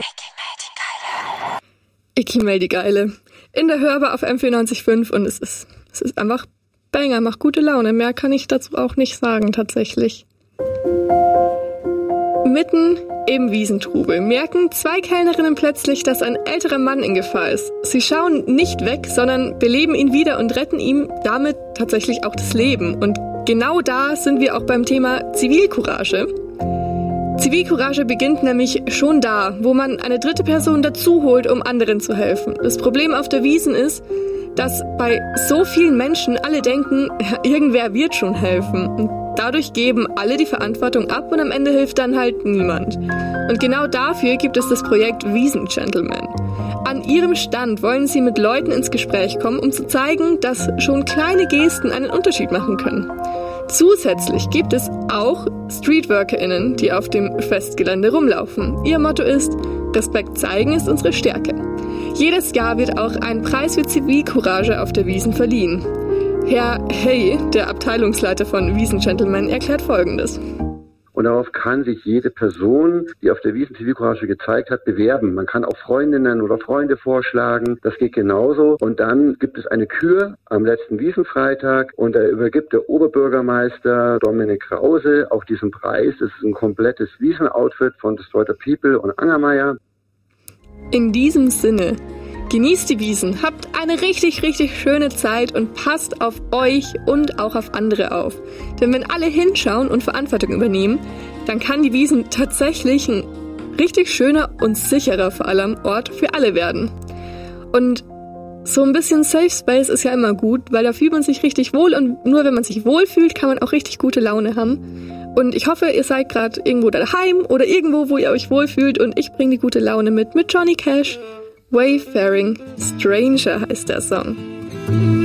Icky May die Geile. In der Hörbar auf M94.5 und es ist einfach Banger, macht gute Laune. Mehr kann ich dazu auch nicht sagen, tatsächlich. Mitten im Wiesentrubel merken 2 Kellnerinnen plötzlich, dass ein älterer Mann in Gefahr ist. Sie schauen nicht weg, sondern beleben ihn wieder und retten ihm damit tatsächlich auch das Leben. Und genau da sind wir auch beim Thema Zivilcourage. Zivilcourage beginnt nämlich schon da, wo man eine dritte Person dazu holt, um anderen zu helfen. Das Problem auf der Wiesn ist, dass bei so vielen Menschen alle denken, irgendwer wird schon helfen. Und dadurch geben alle die Verantwortung ab und am Ende hilft dann halt niemand. Und genau dafür gibt es das Projekt Wiesn Gentlemen. An ihrem Stand wollen sie mit Leuten ins Gespräch kommen, um zu zeigen, dass schon kleine Gesten einen Unterschied machen können. Zusätzlich gibt es auch StreetworkerInnen, die auf dem Festgelände rumlaufen. Ihr Motto ist, Respekt zeigen ist unsere Stärke. Jedes Jahr wird auch ein Preis für Zivilcourage auf der Wiesn verliehen. Herr Hey, der Abteilungsleiter von Wiesn Gentlemen, erklärt Folgendes. Und darauf kann sich jede Person, die auf der Wiesn Zivilcourage gezeigt hat, bewerben. Man kann auch Freundinnen oder Freunde vorschlagen. Das geht genauso. Und dann gibt es eine Kür am letzten Wiesenfreitag und da übergibt der Oberbürgermeister Dominik Krause auch diesen Preis. Es ist ein komplettes Wiesn-Outfit von Destroyer People und Angermeier. In diesem Sinne, genießt die Wiesn, habt eine richtig, richtig schöne Zeit und passt auf euch und auch auf andere auf. Denn wenn alle hinschauen und Verantwortung übernehmen, dann kann die Wiesn tatsächlich ein richtig schöner und sicherer vor allem Ort für alle werden. Und so ein bisschen Safe Space ist ja immer gut, weil da fühlt man sich richtig wohl und nur wenn man sich wohl fühlt, kann man auch richtig gute Laune haben. Und ich hoffe, ihr seid gerade irgendwo daheim oder irgendwo, wo ihr euch wohlfühlt und ich bringe die gute Laune mit Johnny Cash. Wayfaring Stranger heißt der Song.